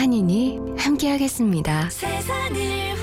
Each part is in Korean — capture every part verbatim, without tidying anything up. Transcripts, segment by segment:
환인이 함께하겠습니다. 세상을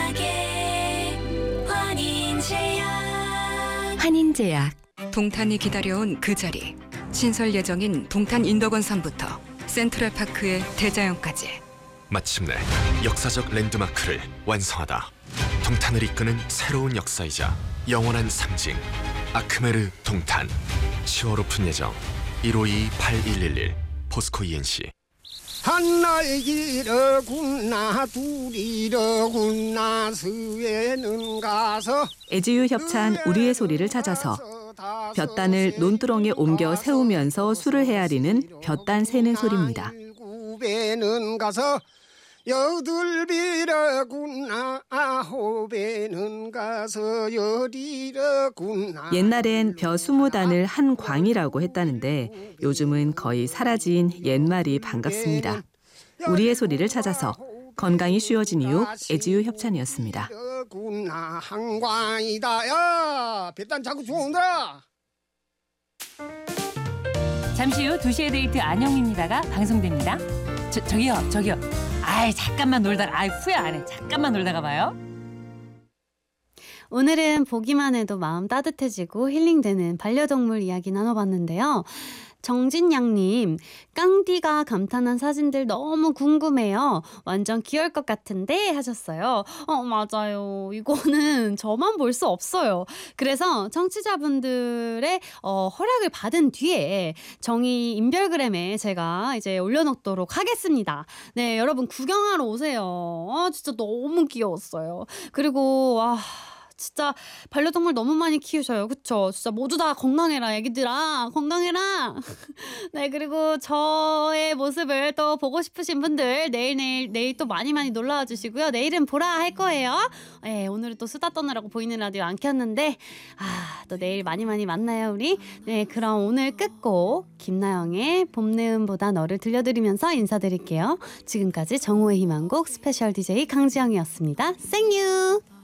환하게 환인제약. 환인제약. 동탄이 기다려온 그 자리. 신설 예정인 동탄 인덕원상부터 센트럴파크의 대자연까지. 마침내 역사적 랜드마크를 완성하다. 동탄을 이끄는 새로운 역사이자 영원한 상징. 아크메르 동탄. 시월 오픈 예정. 일오이 팔일일일. 포스코 이엔씨. 한나의 길어군나 둘이러군나 스웨는 가서 애지유 협찬 우리의 소리를 찾아서 볕단을 논두렁에 옮겨 세우면서 술을 헤아리는 볕단 새는 소리입니다. 구배는 가서 여덟비러군나 아홉배는 가서 열이러군나. 옛날엔 벼 스무 단을 한 광이라고 했다는데 요즘은 거의 사라진 옛말이 반갑습니다. 우리의 소리를 찾아서 건강이 쉬워진 이유 애지유 협찬이었습니다. 한광이다. 야, 볕단 자꾸 좋은다. 잠시 후 두 시의 데이트 안영미입니다가 방송됩니다. 저, 저기요, 저기요. 아이, 잠깐만 놀다가, 아이, 후회 안 해. 잠깐만 놀다가 봐요. 오늘은 보기만 해도 마음 따뜻해지고 힐링되는 반려동물 이야기 나눠봤는데요. 정진양님, 깡디가 감탄한 사진들 너무 궁금해요. 완전 귀여울 것 같은데 하셨어요. 어, 맞아요. 이거는 저만 볼 수 없어요. 그래서 청취자분들의 어, 허락을 받은 뒤에 정의 인별그램에 제가 이제 올려놓도록 하겠습니다. 네, 여러분 구경하러 오세요. 아, 진짜 너무 귀여웠어요. 그리고 와. 진짜 반려동물 너무 많이 키우셔요. 그쵸? 진짜 모두 다 건강해라 애기들아. 건강해라. 네, 그리고 저의 모습을 또 보고 싶으신 분들 내일 내일 내일 또 많이 많이 놀러와 주시고요. 내일은 보라 할 거예요. 네, 오늘은 또 수다 떠느라고 보이는 라디오 안 켰는데 아, 또 내일 많이 많이 만나요 우리. 네, 그럼 오늘 끝곡 김나영의 봄내음보다 너를 들려드리면서 인사드릴게요. 지금까지 정오의 희망곡 스페셜 디제이 강지영이었습니다. 생유.